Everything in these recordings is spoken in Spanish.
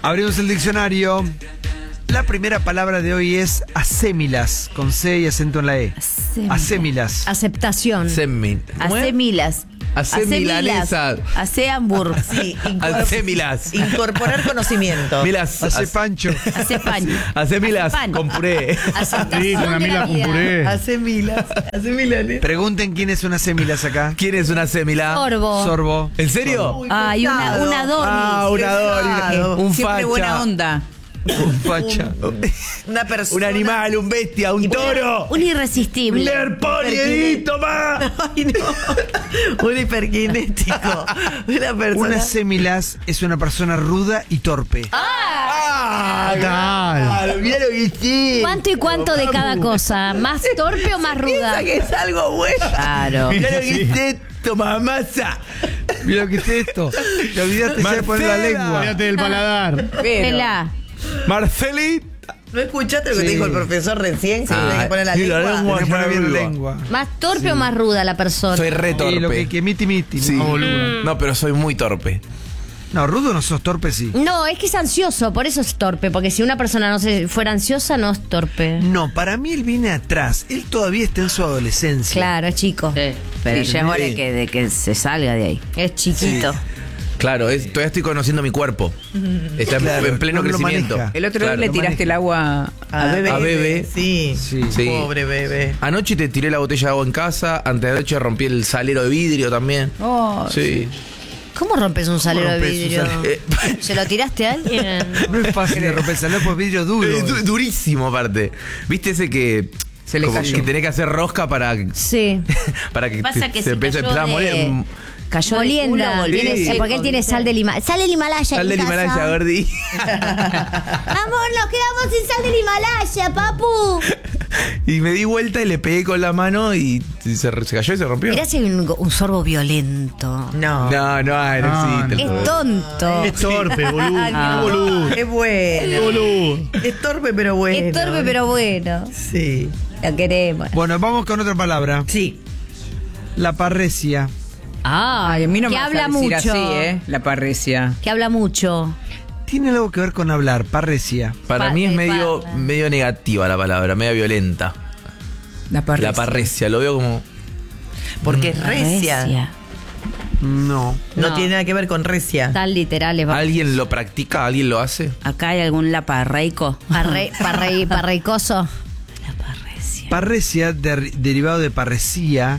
Abrimos el diccionario. La primera palabra de hoy es asémilas, con C y acento en la E. Asémilas. Aceptación. Asemilas. Hace milanesa. Hace hamburg. Sí, Hace milas. incorporar conocimiento. Milas. Hace pancho. Hace pan. Hace milas Hace pan. con puré. Aceptación Sí, con una de mila la con vida. puré. Hace milas. Hace milanes. Pregunten quién es una asémilas acá. ¿Quién es una semila? Sorbo. Sorbo. ¿En serio? Ay, una Doris. Ah, una Pesado. Dory. Un Siempre facha. buena onda. Un facha. Una persona. Un animal, un bestia, un toro. Un irresistible. Un herponiedito más. Ay, no. Un hiperkinético. Una persona. Una asémilas es una persona ruda y torpe. Tal. Mira lo que sí. ¿Cuánto y cuánto de cada cosa? ¿Más torpe o más ruda? Piensa que es algo bueno. Claro. Mira lo que es esto, mamasa. Mira lo que es esto. Te olvidaste ya de poner la Marcela. lengua. Fíjate del paladar. Pela. Marcelita. ¿No escuchaste lo que te dijo el profesor recién? Que tenés que poner la sí, la lengua. lengua. Tenés que poner bien la Arriba. lengua. ¿Más torpe o más ruda la persona? Soy re Y lo torpe. que miti miti. Sí. No, boludo. No, pero soy muy torpe. No, rudo no sos, torpe sí. No, es que es ansioso, por eso es torpe. Porque si una persona no fuera ansiosa, no es torpe. No, para mí él viene atrás. Él todavía está en su adolescencia. Claro, es chico. Pero ya es hora de que se salga de ahí. Es chiquito. Claro, todavía estoy conociendo mi cuerpo. Está Claro, en pleno no lo crecimiento. maneja. El otro Claro. día le tiraste el agua A bebé. A bebé. Sí. Sí. Sí. Pobre bebé. Anoche te tiré la botella de agua en casa. Antes de anoche rompí el salero de vidrio también. Oh, Sí. ¿Cómo rompes un salero de rompes un vidrio? salero? ¿Se lo tiraste a alguien? No es fácil de romper el salero por vidrio duro. Durísimo aparte. ¿Viste ese que Se le como cayó. que tenés que hacer rosca para Sí. que Pasa que se se empiece a cayó empezar a moler? cayó Molienda. de culo, Tiene- sí. porque él tiene sal del Himalaya. Sal del Himalaya. Sal en del casa. Himalaya, Gordi. Amor, nos quedamos sin sal del Himalaya, papu. Y me di vuelta y le pegué con la mano y se cayó y se rompió. Mirá si hay un sorbo violento. No. No existe. Es tonto. Es torpe, boludo. Ah. Boludo. Es bueno. Boludo. Es torpe, pero bueno. Es torpe, pero bueno. Sí. Lo queremos. Bueno, vamos con otra palabra. Sí. La parresia. Ay, a mí no que me vas habla a decir mucho. así, la parresia. Que habla mucho. Tiene algo que ver con hablar, parresia. Para mí es medio parla. negativa la palabra, medio violenta. La parresia. La parresia, lo veo como... Porque es recia. No. No, No. tiene nada que ver con recia. Tan literales. ¿Alguien lo practica? ¿Alguien lo hace? ¿Acá hay algún laparreico? Parreicoso. La parresia. Parresia, derivado de parresía,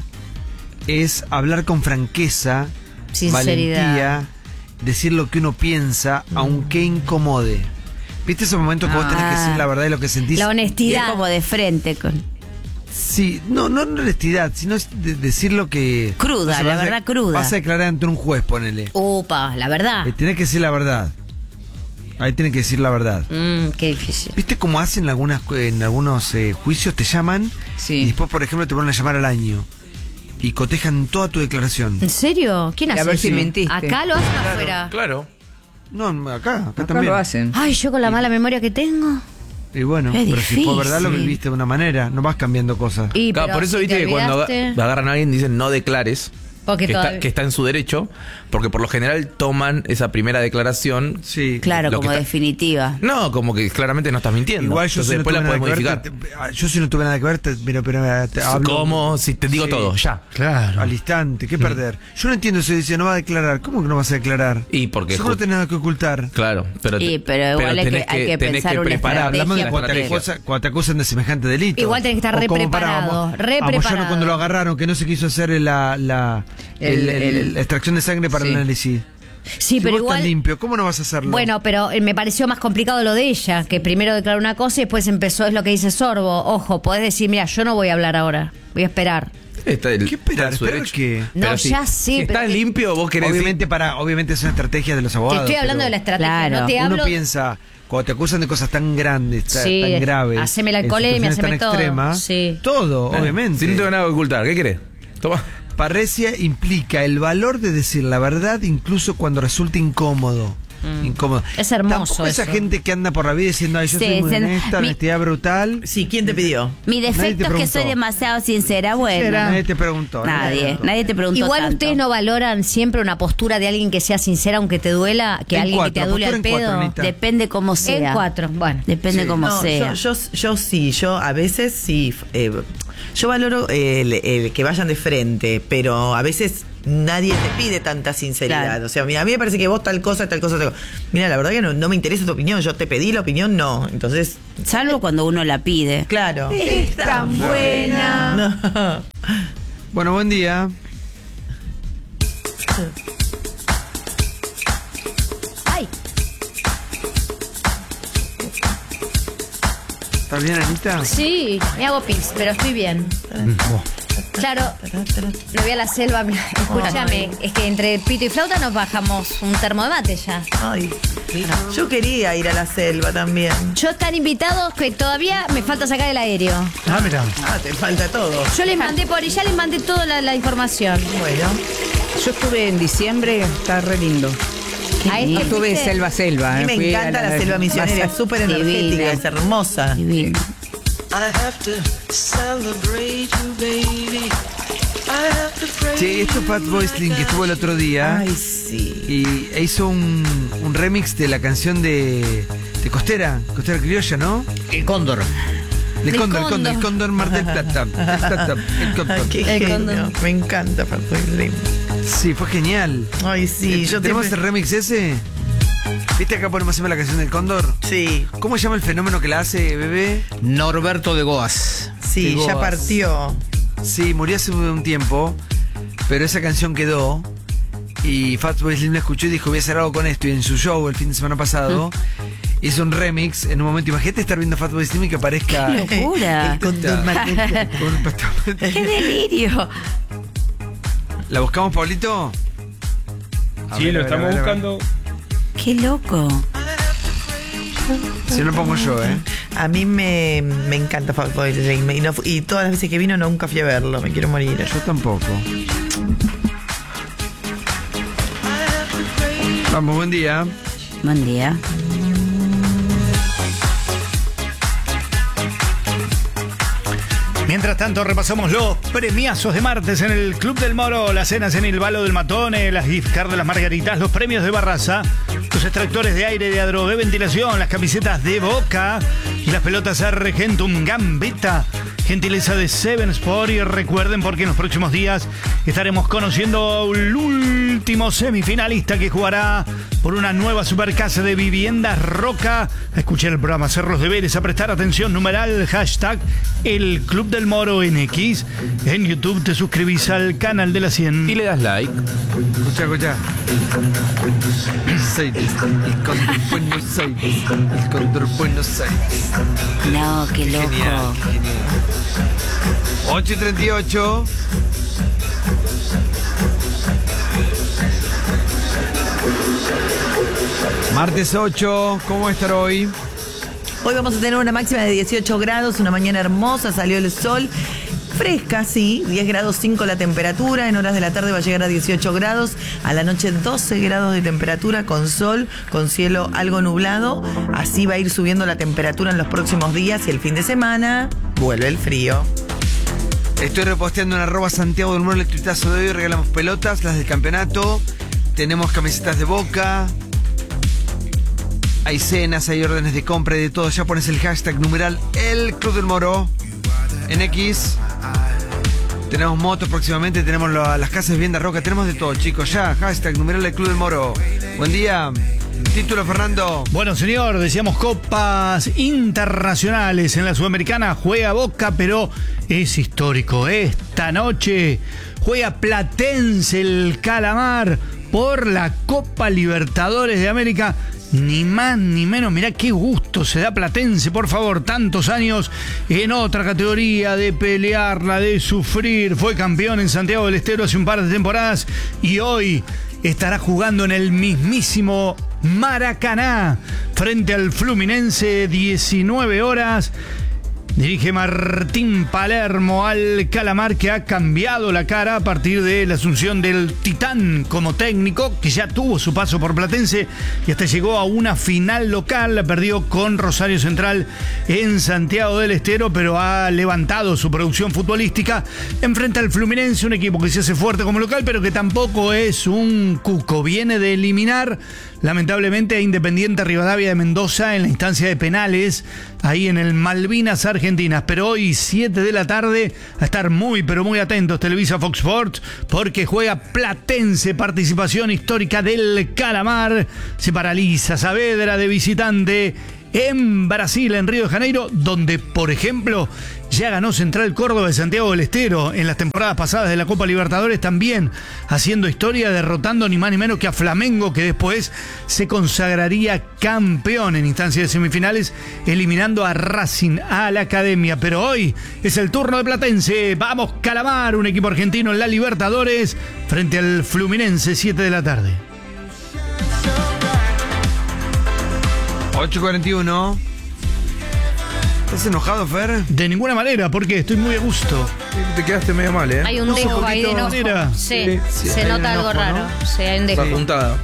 es hablar con franqueza, Sinceridad. valentía, decir lo que uno piensa, aunque incomode. ¿Viste esos momentos que vos tenés que decir la verdad de lo que sentís? La Y es honestidad. como de frente con... Sí, no honestidad, sino es decir lo que... Cruda, o sea, la vas a- verdad cruda. Vas a declarar ante un juez, ponele. Upa, la verdad. Tenés que decir la verdad. Ahí tenés que decir la verdad. Qué difícil. ¿Viste cómo hacen en algunos juicios? Te llaman Sí. y después, por ejemplo, te ponen a llamar al año y cotejan toda tu declaración. ¿En serio? ¿Quién A hace ver si eso? mentiste. Acá lo hacen afuera. Claro. No, acá Acá también. lo hacen. Ay, yo con la mala memoria que tengo. Y bueno, Es pero si por verdad lo difícil. viviste de una manera, no vas cambiando cosas. Y, Claro, pero por eso si viste te que cuando olvidaste- agarran a alguien dicen no declares. Porque todavía- Que está en su derecho, porque por lo general toman esa primera declaración. Sí. Claro, Lo como que está- definitiva. No, como que claramente no estás mintiendo. Igual yo Entonces si no después tuve la nada puedes que modificar. ver, yo si no tuve nada que ver, pero te hablo. ¿Cómo? Si te digo Sí. todo, ya. Claro. Al instante, ¿qué perder? Yo no entiendo eso, dice, no va a declarar. ¿Cómo que no vas a declarar? Y porque Seguro no tenés nada que ocultar. Claro, pero, Y, pero igual hay tenés que tenés pensar que una preparar. estrategia Hablamos de la cuando te, estrategia. cuando te acusan de semejante delito. Igual tenés que estar O re como preparado, re a Moyano preparado. cuando lo agarraron, que no se quiso hacer la extracción de sangre para Sí. el análisis. Sí, Si pero vos igual. estás limpio, ¿cómo no vas a hacerlo? Bueno, pero me pareció más complicado lo de ella, que primero declaró una cosa y después empezó, es lo que dice Sorbo. Ojo, podés decir, mira, yo no voy a hablar ahora, voy a esperar. Está ¿Qué esperar? está en su ¿Esperar derecho. qué? No, Pero ya sé, Si pero estás que- limpio, vos querés Obviamente es una estrategia de los Te abogados. estoy hablando pero de la estrategia, Claro. no te Uno hablo. piensa, cuando te acusan de cosas tan grandes, Sí, tan graves, haceme la en alcoholemia, situaciones haceme tan todo. extremas, Sí. todo, decir. obviamente. Si no tengo nada que ocultar, ¿qué querés? Toma. Parresia implica el valor de decir la verdad incluso cuando resulta incómodo. incómodo. Es hermoso Tampoco esa eso. gente que anda por la vida diciendo, ay, yo Sí, soy muy se- honesta, mi- honestidad brutal. Sí, ¿quién te pidió? Mi Nadie te defecto es que preguntó. soy demasiado sincera. Bueno, Nadie te preguntó. nadie te preguntó Igual tanto. ustedes no valoran siempre una postura de alguien que sea sincera, aunque te duela, que En alguien que te 4, adule al postura en 4, pedo. Anita. Depende cómo sea. En 4, bueno. Depende Sí. cómo No, sea. yo sí, yo a veces sí. Yo valoro el que vayan de frente, pero a veces nadie te pide tanta sinceridad. Claro. O sea, mira, a mí me parece que vos tal cosa, tal cosa, tal cosa. Mira, la verdad que no me interesa tu opinión. Yo te pedí la opinión, no. Entonces, Salvo cuando uno la pide. claro. Es tan buena. No. Bueno, buen día. Ay, ¿Estás bien, Anita? sí, me hago pis, pero estoy bien. Claro, me voy a la selva. Escúchame, es que entre pito y flauta nos bajamos un termo de mate ya. Ay, yo quería ir a la selva también. Yo están invitados que todavía me falta sacar el aéreo. Ah, mira. Ah, te falta todo. Yo les mandé ya les mandé toda la información. Bueno, Yo estuve en diciembre, está re lindo. Ahí No está, estuve ¿viste? selva, a mí me fui a encanta la selva misionera, es súper energética, Divina. es hermosa. Divino. Sí, esto es Fatboy Slim que estuvo el otro día. Ay, sí. Y hizo un remix de la canción de Costera Criolla, ¿no? El cóndor. De Del Cóndor, Cóndor. el Cóndor Mar del Plata. El Cóndor. Ay, qué El genio. condón. Me encanta Fatboy Slim. Sí, fue genial. Ay, sí, yo ¿Tenemos siempre- el remix ese? ¿Viste acá ponemos siempre la canción del Cóndor? Sí, ¿Cómo se llama el fenómeno que la hace, bebé? Norberto de Goas. sí, Digo, ya partió. Sí, murió hace un tiempo, pero esa canción quedó. Y Fatboy Slim la escuchó y dijo, voy a hacer algo con esto. Y en su show el fin de semana pasado hizo un remix. En un momento, imagínate estar viendo Fatboy Slim y que aparezca ¡Qué locura! El condón magnético. con un pastor. ¡Qué delirio! ¿La buscamos, Pablito? A Sí, ver, lo a ver, estamos a ver, a ver. buscando. ¡Qué loco! Si no lo pongo yo, ¿eh? A mí me encanta Fatboy Slim y todas las veces que vino nunca fui a verlo, me quiero morir. Yo tampoco. Vamos, buen día. Buen día. Mientras tanto, repasamos los premiazos de martes en el Club del Moro, las cenas en el Balo del Matone, las gift cards de las Margaritas, los premios de Barraza, los extractores de aire de Adro de ventilación, las camisetas de Boca y las pelotas Argentum Gambetta, gentileza de Seven Sport. Y recuerden, porque en los próximos días estaremos conociendo el último semifinalista que jugará por una nueva supercasa de viviendas Roca. A escuchar el programa, hacer los deberes, a prestar atención, numeral, hashtag el Club del Moro en X. En YouTube te suscribís al canal de la 100. Y le das like. Escucha. Buenos Aires, el Cóndor Buenos Aires, el Cóndor Buenos Aires. No, qué loco. Genial, genial. 8:38. Martes 8, ¿cómo va a estar hoy? Hoy vamos a tener una máxima de 18 grados, una mañana hermosa, salió el sol. Fresca, sí, 10 grados 5 la temperatura, en horas de la tarde va a llegar a 18 grados, a la noche 12 grados de temperatura con sol, con cielo algo nublado, así va a ir subiendo la temperatura en los próximos días y el fin de semana vuelve el frío. Estoy reposteando en @Santiago del Moro el tuitazo de hoy, regalamos pelotas, las del campeonato, tenemos camisetas de Boca, hay cenas, hay órdenes de compra y de todo, ya pones el hashtag numeral el Club del Moro en X. Tenemos motos próximamente, tenemos las casas de vivienda Roca, tenemos de todo, chicos, ya, hashtag numeral el Club del Moro. Buen día. Título, Fernando. Bueno, señor, decíamos copas internacionales. En la Sudamericana juega Boca, pero es histórico. Esta noche juega Platense el Calamar por la Copa Libertadores de América. Ni más ni menos, mirá qué gusto se da Platense, por favor, tantos años en otra categoría, de pelearla, de sufrir. Fue campeón en Santiago del Estero hace un par de temporadas y hoy estará jugando en el mismísimo Maracaná frente al Fluminense, 19 horas. Dirige Martín Palermo al Calamar, que ha cambiado la cara a partir de la asunción del Titán como técnico, que ya tuvo su paso por Platense y hasta llegó a una final local. La perdió con Rosario Central en Santiago del Estero, pero ha levantado su producción futbolística. Enfrenta al Fluminense, un equipo que se hace fuerte como local, pero que tampoco es un cuco. Viene de eliminar, lamentablemente, a Independiente Rivadavia de Mendoza en la instancia de penales, ahí en el Malvinas Argentinas. Pero hoy, 7 de la tarde, a estar muy, pero muy atentos, Televisa Fox Sports, porque juega Platense, participación histórica del Calamar. Se paraliza Saavedra de visitante en Brasil, en Río de Janeiro, donde, por ejemplo, ya ganó Central Córdoba de Santiago del Estero en las temporadas pasadas de la Copa Libertadores, también haciendo historia, derrotando ni más ni menos que a Flamengo, que después se consagraría campeón en instancia de semifinales, eliminando a Racing, a la Academia. Pero hoy es el turno de Platense. Vamos, Calamar, un equipo argentino en la Libertadores, frente al Fluminense, 7 de la tarde. 8:41. ¿Estás enojado, Fer? De ninguna manera, porque estoy muy a gusto. Te quedaste medio mal, ¿eh? Hay un dejo ahí de enojo. Mira. Sí, Sí, se hay nota un algo enojo, raro. ¿no? Sí, hay un dejo. Está apuntada.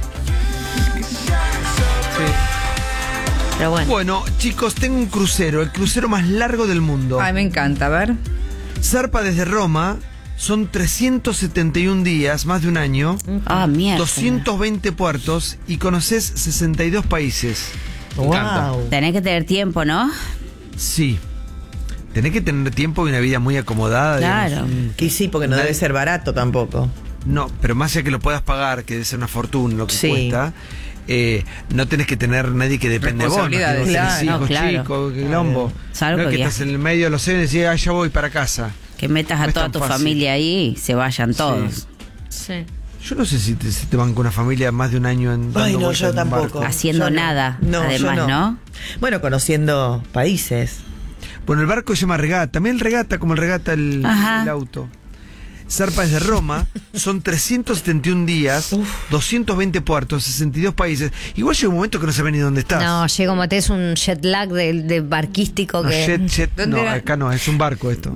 Pero bueno. Bueno, chicos, tengo un crucero, el crucero más largo del mundo. Ay, me encanta, a ver. Zarpa desde Roma, son 371 días, más de un año, Ah, mierda. 220 puertos y conoces 62 países. Wow. Tenés que tener tiempo, ¿no? Sí. Tenés que tener tiempo y una vida muy acomodada. Claro. digamos. Y sí, porque no debe ser barato tampoco. No, pero más allá que lo puedas pagar, que debe ser una fortuna lo que Sí. cuesta, no tenés que tener nadie que depende de vos. No, que vos tenés Claro, hijos, no, claro. chicos, quilombo. Salvo No es que que estás en el medio de los océanos y decís, ya voy para casa. Que metas No a es toda tan tu fácil. familia ahí y se vayan todos. Sí. Yo no sé si te van con una familia más de un año en Ay, dando no, vueltas yo en un tampoco. barco. Haciendo Yo no. nada, No, además, yo ¿no? Bueno, conociendo países. Bueno, el barco se llama regata. También regata como el regata el Ajá. auto. Zarpa desde Roma, son 371 días, 220 puertos, 62 países. Igual llega un momento que no sabes ni dónde estás. No, llega como te es un jet lag de barquístico No, que. ¿Dónde ¿Dónde no, era? acá no, es un barco esto.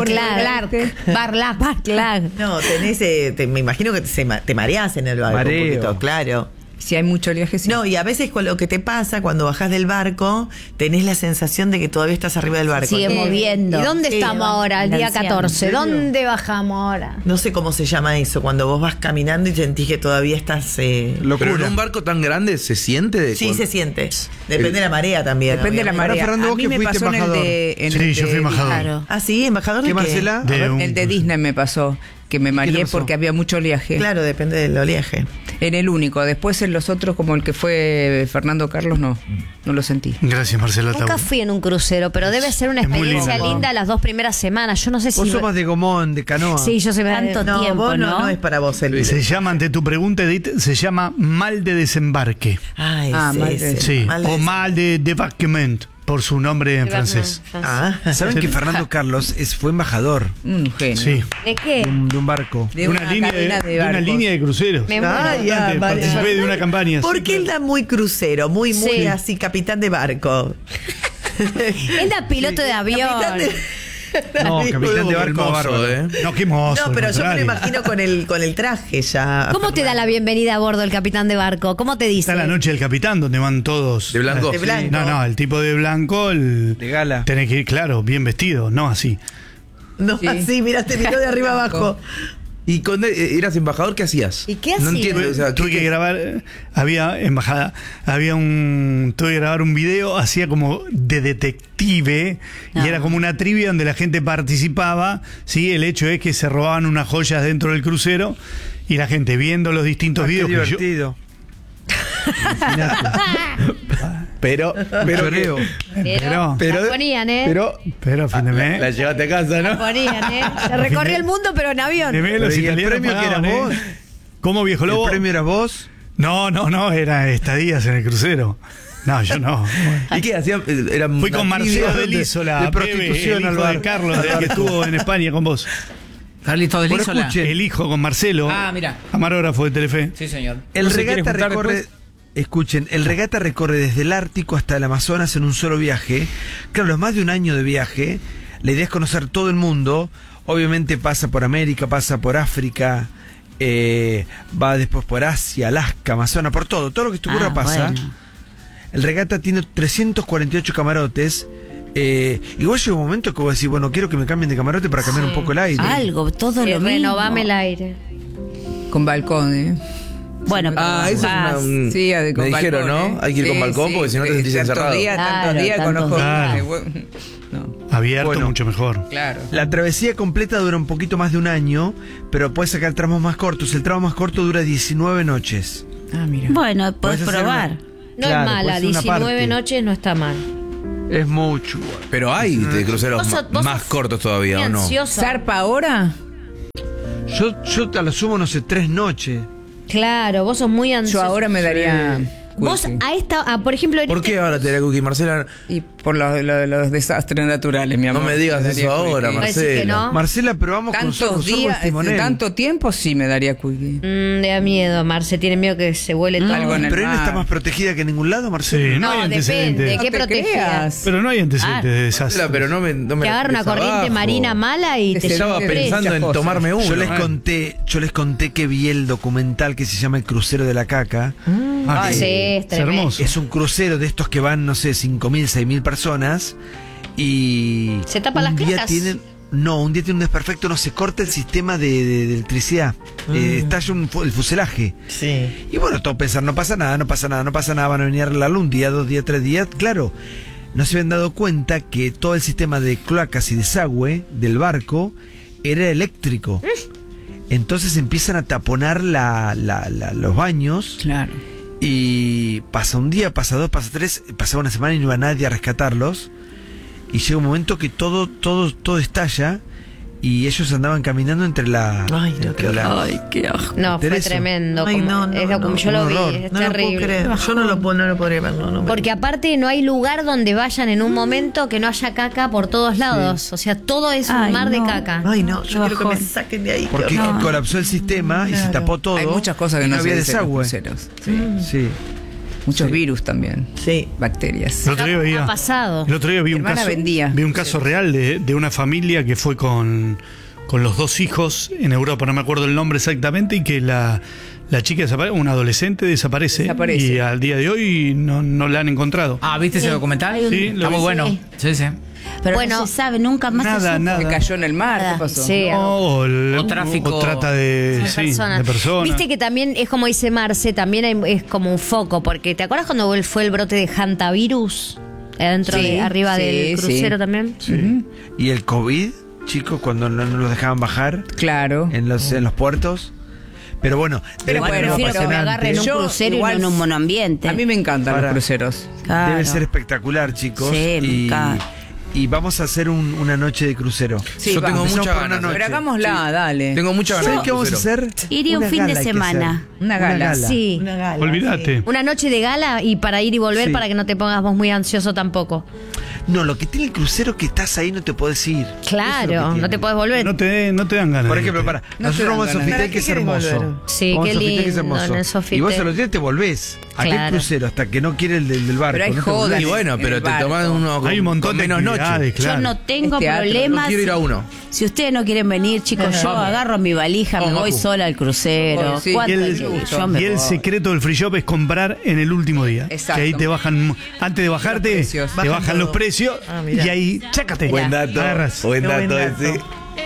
Barlag. No, tenés, me imagino que te mareás en el barco Mareo. un poquito, claro. Si hay mucho viaje, sí. No, y a veces con lo que te pasa cuando bajás del barco, tenés la sensación de que todavía estás arriba del barco. Sigue moviendo. ¿Y dónde Sí, estamos ahora, el día balanceando. 14? ¿Dónde bajamos ahora? No sé cómo se llama eso, cuando vos vas caminando y sentís que todavía estás... Pero en un barco tan grande se siente de Sí, cuando- se siente. Depende de la marea también. Depende de la obviamente. marea. Fernando, A vos mí que me fuiste pasó en el embajador. de... en Sí, el yo de fui embajador. Claro. Ah, sí, embajador de ¿Qué, qué? Marcela? De un- El de Disney me pasó, que me te mareé pasó? porque había mucho oleaje. Claro, depende del oleaje. En el único. Después en los otros, como el que fue Fernando Carlos, no lo sentí. Gracias, Marcela. Nunca fui en un crucero, pero debe ser una Es muy experiencia lindo. linda las 2 primeras semanas. Yo no sé si. Vos sos más de gomón, de canoa. Sí, yo soy más de- Tanto No, tiempo, vos ¿no? no es para vos el... Se llama, ante tu pregunta, Edith, se llama mal de desembarque. Ah, Ah, ese, mal de- ese. Sí, Mal de- o mal de débarquement, por su nombre en francés. Ah, ¿Saben que Fernando Carlos fue embajador Un genio. Sí, ¿De qué? de un barco? De una línea cadena de una barcos. línea de cruceros. Me muero. Ah, ya, vale. Participé de una campaña. Porque él da muy crucero, muy Sí. así, capitán de barco. Él da piloto de avión. Capitán de- No, capitán de barco Hermoso, bárbaro. No, qué mozo. No, pero al yo me lo contrario. imagino con el traje ya. ¿Cómo te da la bienvenida a bordo el capitán de barco? ¿Cómo te dice? Está la noche del capitán, donde van todos. De blanco. De blanco. No, el tipo de blanco, De gala. tenés que ir, claro, bien vestido, no así. No, Sí. así, mira, te miró de arriba abajo. ¿Y cuando eras embajador, qué hacías? ¿Y qué No hacía? entiendo. O sea, Tuve que grabar, tuve que grabar un video, hacía como de detective, y No. era como una trivia donde la gente participaba, ¿sí? El hecho es que se robaban unas joyas dentro del crucero, y la gente viendo los distintos Ah, qué videos que yo, divertido. pero Choreo. Pero la ponían, ¿eh? pero a fin de mes, la llevaste a casa, La ¿no? ponían, ¿eh? Se recorrió el mundo, pero en avión. fin de mes los Pero, ¿y el italianos premio que pagaban, eras vos? ¿Cómo, viejo lobo? ¿El premio eras vos? No, era estadías en el crucero. No, yo no. ¿Y qué hacían? Era Fui una con Marcelo trivia de Lizola, de Bebe, prostitución el al hijo de barco. Carlos, el que estuvo en España con vos. Carlitos de Bueno, Lizola. escuche. El hijo con Marcelo, Ah, mira. camarógrafo de Telefe. Sí, señor. El ¿No se quiere regata juntar recorre. después? Escuchen, el regata recorre desde el Ártico hasta el Amazonas en un solo viaje. Claro, es más de un año de viaje. La idea es conocer todo el mundo. Obviamente pasa por América, pasa por África, va después por Asia, Alaska, Amazonas, por todo. Todo lo que te ocurra pasa. Bueno. El regata tiene 348 camarotes. Igual llega un momento que vos decís, bueno, quiero que me cambien de camarote para cambiar un poco el aire. Algo, todo lo mismo. Renovame el aire. Con balcón, ¿eh? Bueno, Ah, eso es una... Sí, con me dijeron, balcón, ¿no? Hay que ir con balcón porque si no te sentís encerrado. Tantos Claro, días tantos conozco. días. No, Abierto, Bueno. mucho mejor. claro. La travesía completa dura un poquito más de un año, pero puedes sacar tramos más cortos. El tramo más corto dura 19 noches. Ah, mira. Bueno, podés Podés hacer probar. una- No Claro, es mala, puede ser una 19 parte. noches no está mal. Es mucho. Pero hay de cruceros Vos más sos cortos todavía, muy ¿o no? ansioso. ¿Zarpa ahora? Yo a lo sumo, no sé, 3 noches. Claro, vos sos muy Yo ansioso. ahora me daría... Vos quickie. a esta, por ejemplo, ¿Por qué ahora te da cookie, Marcela? Y por los desastres naturales, mi amor. No me digas daría eso ahora, quickie. Parece que Marcela. no. Marcela, pero vamos con Tantos días, timonel. tanto tiempo, sí me daría quickie. Le da miedo, Marce, tiene miedo que se vuele todo. Algo en el Pero él no está mar. más protegida que en ningún lado, Marcela. Sí, no hay No, antecedentes. depende. No ¿Qué te protegías? creas. Pero no hay antecedentes de desastre. Marcela, pero no me Te agarra una desabajo. corriente marina mala y te Estaba Muchas pensando en cosas. tomarme uno. Yo les conté que vi el documental que se llama El Crucero de la Caca. Ah, Sí, es es tremendo. hermoso. Es un crucero de estos que van, no sé, 5.000, 6.000 personas. Y ¿Se tapan las un día cloacas? tienen un desperfecto, no se corta el sistema de electricidad. Estalla el fuselaje. Sí. Y bueno, todos pensaron, no pasa nada, van a venir a arreglarlo un día, 2 días, 3 días. Claro, no se habían dado cuenta que todo el sistema de cloacas y desagüe del barco era eléctrico. Entonces empiezan a taponar los baños. Claro. Y pasa un día, pasa 2, pasa 3, pasa una semana y no va nadie a rescatarlos. Y llega un momento que todo estalla. Y ellos andaban caminando entre la... Ay, no, entre qué la- Ay, qué asco. No, fue Teresa. tremendo. Ay, como- no, es lo- como yo lo un vi, horror. es No lo puedo terrible. creer. Yo no lo podría ver. No. Porque aparte no hay lugar donde vayan en un momento que no haya caca por todos lados. O sea, todo es un Ay, mar de no. caca. Ay, no, yo Qué quiero que me bajón. saquen de ahí. Porque No. colapsó el sistema y se tapó todo. Hay muchas cosas que y no, se había dicen en los desagüe. cruceros. Sí. Sí. Muchos virus también. Sí. Bacterias. El otro día Ha pasado. El otro día vi Mi un hermana caso, vendía. vi un caso real de una familia que fue con los 2 hijos en Europa, no me acuerdo el nombre exactamente, y que la chica desaparece, una adolescente desaparece. Y al día de hoy no la han encontrado. Ah, ¿viste ese documental? Sí, Está muy bueno. Sí, sí. Pero Bueno, no se sabe, nunca más Nada, se supo. nada. Se cayó en el mar. Nada. ¿Qué pasó? Sí, O tráfico o trata de personas. personas. Viste que también es como dice Marce, también es como un foco, porque ¿te acuerdas cuando fue el brote de hantavirus? Adentro Sí, arriba sí, del crucero sí. también. Y el COVID, chicos, cuando no los dejaban bajar Claro. en los puertos. Pero bueno, Pero debe tener bueno, algo Prefiero que me apasionante. agarren en un Yo crucero igual- y no en un monoambiente. A mí me encantan Para- los cruceros. Claro. Debe ser espectacular, chicos. Sí, me encanta. y vamos a hacer una noche de crucero. Sí, Yo tengo vamos. Empezamos muchas por una ganas. noche. Pero hagámosla, dale. Tengo muchas ganas. ¿Saben de qué vamos a crucero. hacer? Iría un Una fin de gala hay que semana. hacer. Una gala. Sí. Una gala. Olvídate. Una noche de gala y para ir y volver Sí. para que no te pongas vos muy ansioso tampoco. No, lo que tiene el crucero es que estás ahí no te podés ir. Eso es lo Claro, que no tiene. te podés volver. No te dan ganas. Por de ejemplo, irte. para, te nosotros dan vamos a ganas. Sofitel, ¿Para que qué es querés hermoso. volver? Sí, Vamos qué a Sofitel, que es lindo hermoso. en el Sofitel. Y vos a los días te volvés. Aquel Claro. crucero, hasta que no quiere el del barco. Pero hay no te jodas. volvés. Y bueno, En pero el te barco. tomás uno con, Hay un montón con de menos noche. actividades, claro. Yo no tengo Es teatro. problemas. No quiero ir a uno. Si ustedes no quieren venir, chicos, yo agarro mi valija, me Vamos, voy Macu. sola al crucero. Sí. Y ¿Cuánto el, yo me y el voy. secreto del free shop es comprar en el último día. Exacto. Que ahí te bajan, antes de bajarte, Los precios. te Bajan bajan los todo. precios Ah, mirá. y ahí, chácate. Buen dato. Agarras. Buen Qué buen dato dato. ese.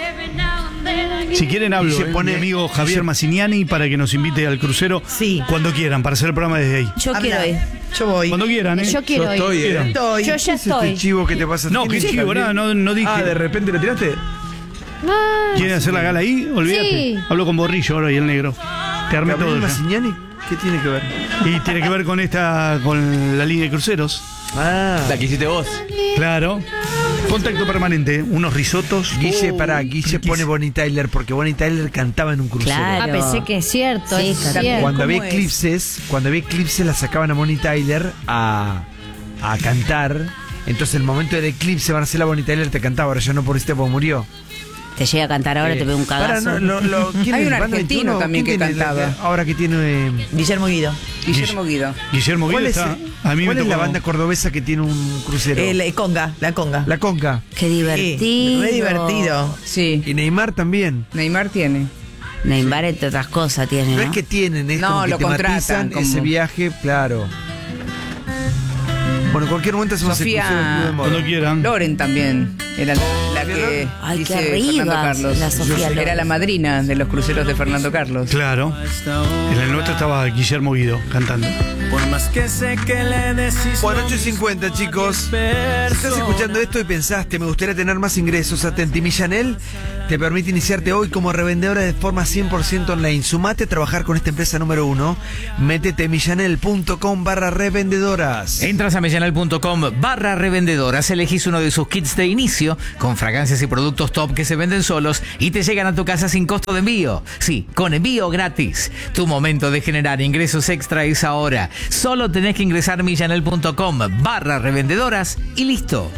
Si quieren hablo Y se con pone- mi amigo Javier Massiniani para que nos invite al crucero Sí. cuando quieran, para hacer el programa desde ahí. Yo Habla. quiero ir. Yo voy. Cuando quieran, ¿eh? Yo quiero Yo ir. estoy, Estoy. Yo ya ¿Qué es estoy. este chivo que te pasa? No, ¿Tienes qué que chivo, salir? nada, no dije. Ah, de repente lo tiraste. ¿Quieren hacer la gala ahí? Olvídate. Sí. Hablo con Borrillo ahora y el negro. Te armé todo. ¿Gabriel ya. Massignani? ¿Qué tiene que ver? Y tiene que ver con con la línea de cruceros. Ah, La que hiciste vos. Claro. Contacto permanente, unos risotos. Guille, Guille riquísimo. pone Bonnie Tyler porque Bonnie Tyler cantaba en un crucero. Claro. Ah, pensé que es cierto, Sí, es claro. cierto. Cuando había ¿Cómo es? eclipses, la sacaban a Bonnie Tyler a cantar. Entonces, en el momento del eclipse, Marcela Bonnie Tyler te cantaba. Ahora ya no por este porque murió. Te llega a cantar ahora, te veo un cagazo. ¿quién Hay es? un ¿Banda argentino 21? también ¿Quién que tiene cantaba. ahora que tiene... Guillermo Guido. Guillermo Guido. Guillermo Guido ¿Cuál es, está. A mí me ¿cuál es tocó- la banda cordobesa que tiene un crucero? La Conga. La Conca. Qué divertido. Sí, re divertido. Sí. Y Neymar también. Neymar tiene. Neymar, entre otras cosas, tiene, No ¿no? es que tienen, es No, como que lo tematizan contratan, como- ese viaje, claro. Bueno, en cualquier momento hacemos el crucero del Club Sofía de Moro. Cuando quieran. Loren también. Era la que Ay, qué dice arriba, Fernando Carlos. la Sofía Era Loren. la madrina de los cruceros de Fernando Carlos. Claro. En el nuestro estaba Guillermo Guido cantando. Por más que sé que le decís. Bueno, 8:50, chicos. Si estás escuchando esto y pensaste, me gustaría tener más ingresos, atenti. Millanel te permite iniciarte hoy como revendedora de forma 100% online. Sumate a trabajar con esta empresa número 1. Métete millanel.com/revendedoras. Entras a millanel.com/revendedoras, elegís uno de sus kits de inicio con fragancias y productos top que se venden solos y te llegan a tu casa sin costo de envío. Sí, con envío gratis. Tu momento de generar ingresos extra es ahora. Solo tenés que ingresar a millanel.com/revendedoras y listo.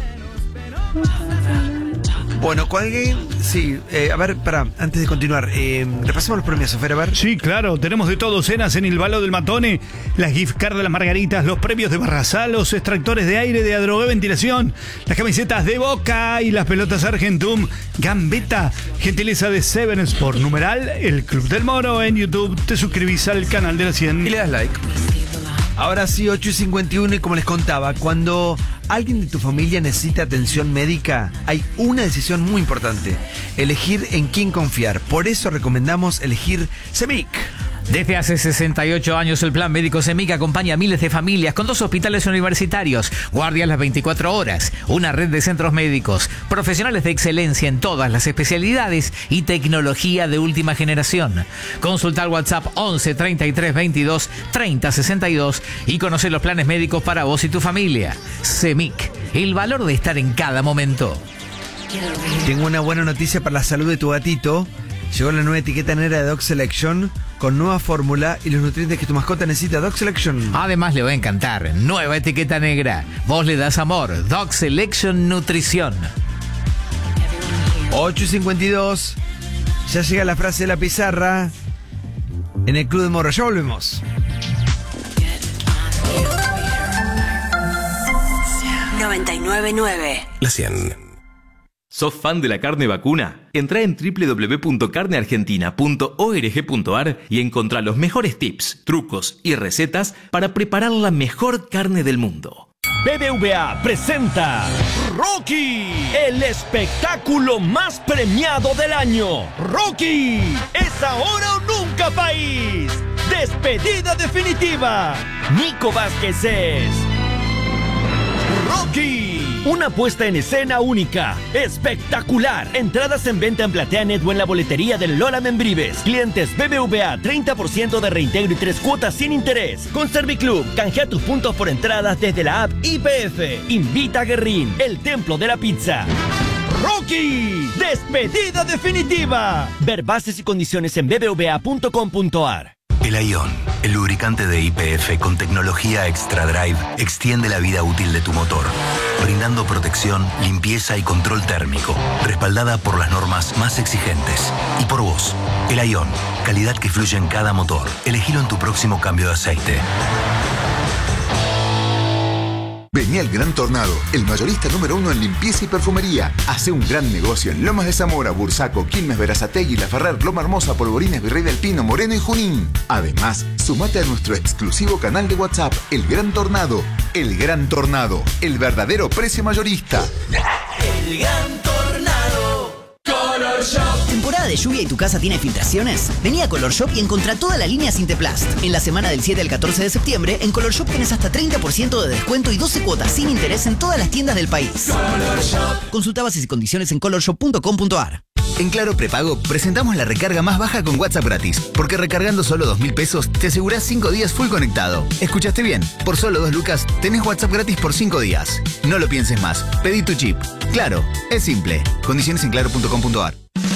Bueno, ¿cuál? Sí, a ver, antes de continuar, repasemos los premios, Sofer, a ver. Sí, claro, tenemos de todo: cenas en el Balo del Matone, las gift cards de las Margaritas, los premios de Barrasá, los extractores de aire de Adrogué Ventilación, las camisetas de Boca y las pelotas Argentum Gambetta, gentileza de Seven Sport. Numeral, el Club del Moro en YouTube. Te suscribís al canal de la 100 Y le das like. Ahora sí, 8:51, y como les contaba, cuando alguien de tu familia necesita atención médica, hay una decisión muy importante: elegir en quién confiar. Por eso recomendamos elegir CEMIC. Desde hace 68 años el Plan Médico CEMIC acompaña a miles de familias con 2 hospitales universitarios, guardias las 24 horas, una red de centros médicos, profesionales de excelencia en todas las especialidades y tecnología de última generación. Consulta al WhatsApp 11 33 22 30 62 y conoce los planes médicos para vos y tu familia. CEMIC, el valor de estar en cada momento. Tengo una buena noticia para la salud de tu gatito. Llegó la nueva etiqueta negra de Dog Selection con nueva fórmula y los nutrientes que tu mascota necesita. Dog Selection. Además le va a encantar. Nueva etiqueta negra. Vos le das amor. Dog Selection Nutrición. 8:52. Ya llega la frase de la pizarra en el Club de Moro. Ya volvemos. 99.9. La 100. ¿Sos fan de la carne vacuna? Entrá en www.carneargentina.org.ar y encontrá los mejores tips, trucos y recetas para preparar la mejor carne del mundo. BBVA presenta Rocky, el espectáculo más premiado del año. Rocky, es ahora o nunca, país. Despedida definitiva. Nico Vázquez es Rocky. Una puesta en escena única, espectacular. Entradas en venta en PlateaNet o en la boletería del Lola Membrives. Clientes BBVA, 30% de reintegro y 3 cuotas sin interés. Con Serviclub, canjea tus puntos por entradas desde la app IPF. Invita a Guerrín, el templo de la pizza. Rocky, despedida definitiva. Ver bases y condiciones en bbva.com.ar. El Ion, el lubricante de YPF con tecnología Extra Drive, extiende la vida útil de tu motor, brindando protección, limpieza y control térmico, respaldada por las normas más exigentes. Y por vos, el Ion, calidad que fluye en cada motor. Elegilo en tu próximo cambio de aceite. Vení al Gran Tornado, el mayorista número 1 en limpieza y perfumería. Hace un gran negocio en Lomas de Zamora, Bursaco, Quilmes, Berazategui, La Ferrer, Loma Hermosa, Polvorines, Virrey del Pino, Moreno y Junín. Además, sumate a nuestro exclusivo canal de WhatsApp, El Gran Tornado. El Gran Tornado, el verdadero precio mayorista. El Gran Tornado. Color Shop. ¿Temporada de lluvia y tu casa tiene filtraciones? Vení a Color Shop y encontrá toda la línea Sinteplast. En la semana del 7 al 14 de septiembre, en Color Shop tenés hasta 30% de descuento y 12 cuotas sin interés en todas las tiendas del país. Color Shop. Consulta bases y condiciones en colorshop.com.ar. En Claro Prepago presentamos la recarga más baja con WhatsApp gratis, porque recargando solo 2.000 pesos te asegurás 5 días full conectado. ¿Escuchaste bien? Por solo 2 lucas tenés WhatsApp gratis por 5 días. No lo pienses más, pedí tu chip. Claro, es simple. Condiciones en claro.com.ar.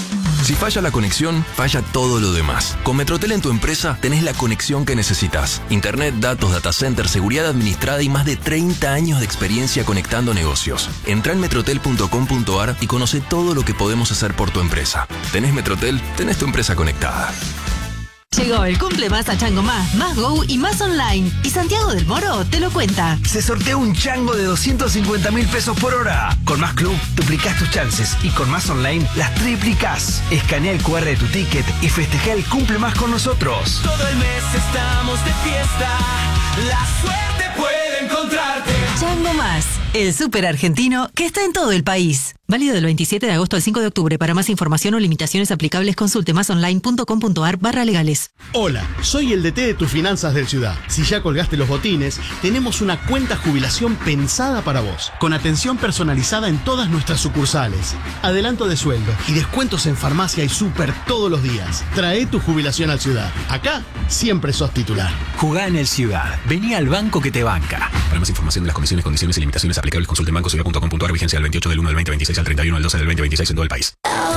Si falla la conexión, falla todo lo demás. Con Metrotel en tu empresa tenés la conexión que necesitas. Internet, datos, data center, seguridad administrada y más de 30 años de experiencia conectando negocios. Entrá en metrotel.com.ar y conoce todo lo que podemos hacer por tu empresa. Tenés Metrotel, tenés tu empresa conectada. Llegó el cumple más a Chango Más Go y más online. Y Santiago del Moro te lo cuenta. Se sortea un chango de 250.000 pesos por hora. Con Más Club, duplicás tus chances. Y con Más Online, las triplicás. Escanea el QR de tu ticket y festeja el cumple más con nosotros. Todo el mes estamos de fiesta. La suerte puede encontrarte. Chango Más, el súper argentino que está en todo el país. Válido del 27 de agosto al 5 de octubre. Para más información o limitaciones aplicables, consulte masonline.com.ar/legales. Hola, soy el DT de tus finanzas del Ciudad. Si ya colgaste los botines, tenemos una cuenta jubilación pensada para vos, con atención personalizada en todas nuestras sucursales, adelanto de sueldo y descuentos en farmacia y súper todos los días. Trae tu jubilación al Ciudad. Acá siempre sos titular. Jugá en el Ciudad. Vení al banco que te banca. Para más información de las condiciones y limitaciones aplicables, consulte en bancociudad.com.ar. Vigencia del 28 del 1 del 2026 al 31 del 12 del 2026 en todo el país.